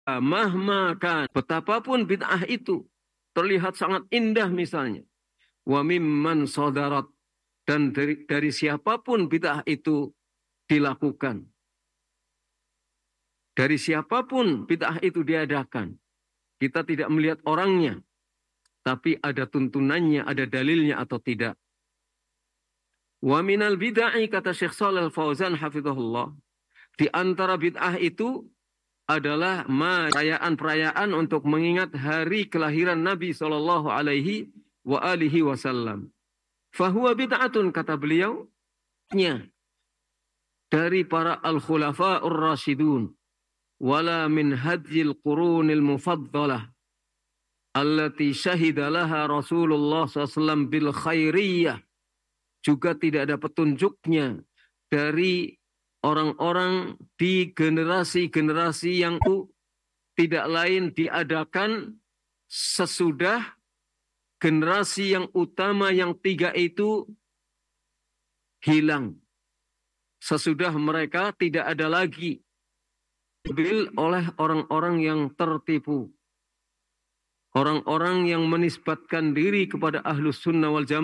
mahmakan, betapapun bid'ah itu terlihat sangat indah misalnya, wa mimman sadarat, dan dari siapapun bid'ah itu dilakukan, dari siapapun bid'ah itu diadakan, kita tidak melihat orangnya, tapi ada tuntunannya, ada dalilnya atau tidak. Wa minal bid'ah, kata Syekh Shalal Fauzan hafizahullah, di antara bid'ah itu adalah perayaan-perayaan untuk mengingat hari kelahiran Nabi Shallallahu Alaihi Wasallam. Fahuwa bid'atun, kata beliau, dari para al-khulafa'ur rasyidun, wala min hadjil qurunil mufaddalah, allati syahida laha Rasulullah SAW bil khairiyah. Juga tidak ada petunjuknya dari orang-orang di generasi-generasi yang tidak lain diadakan sesudah generasi yang utama yang tiga itu hilang. Sesudah mereka tidak ada lagi oleh orang-orang yang tertipu. Orang-orang yang menisbatkan diri kepada Ahlus Sunnah wal Jamaah